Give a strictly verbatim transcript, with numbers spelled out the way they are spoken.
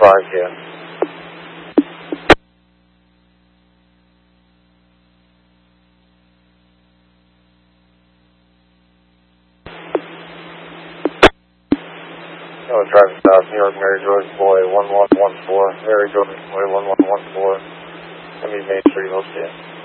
five, yeah. No, driving south, New York, Mary Jordan Boy, one one one four, Mary Jordan Boy, one one one four. I mean, Main Street, O C.